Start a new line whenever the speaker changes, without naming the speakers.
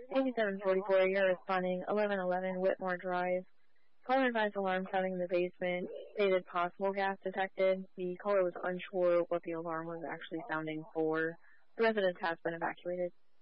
8744, you're responding 1111 Whitmore Drive. Caller advised alarm sounding in the basement. Stated possible gas detected. The caller was unsure what the alarm was actually sounding for. The residence has been evacuated.